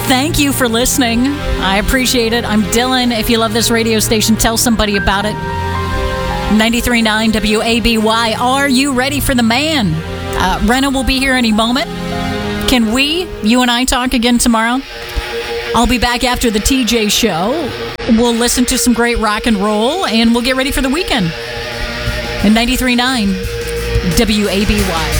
Thank you for listening. I appreciate it. I'm Dylan. If you love this radio station, tell somebody about it. 93.9 WABY. Are you ready for the man? Rena will be here any moment. Can you and I talk again tomorrow? I'll be back after the TJ show. We'll listen to some great rock and roll, and we'll get ready for the weekend. And 93.9 WABY.